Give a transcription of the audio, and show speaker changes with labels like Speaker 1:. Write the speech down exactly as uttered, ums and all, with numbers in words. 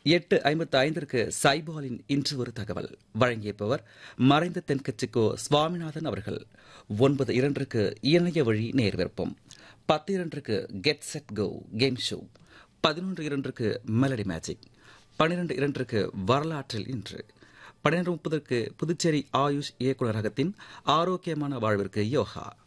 Speaker 1: எட்டு ஐம்பத்து ஐந்திற்கு சைபாலின் இன்று ஒரு தகவல் வழங்கியப்பவர் மறைந்த தென்கட்சிக்கோ சுவாமிநாதன் அவர்கள். ஒன்பது இரண்டிற்கு இணைய வழி நேர்விருப்பம். பத்து இரண்டிற்கு get set go game show. பதினொன்று இரண்டிற்கு மெலடி மேஜிக். பனிரெண்டு இரண்டிற்கு வரலாற்றில் இன்று. பன்னிரண்டு முப்பதற்கு புதுச்சேரி ஆயுஷ் இயக்குநரகத்தின் ஆரோக்கியமான வாழ்விற்கு யோகா.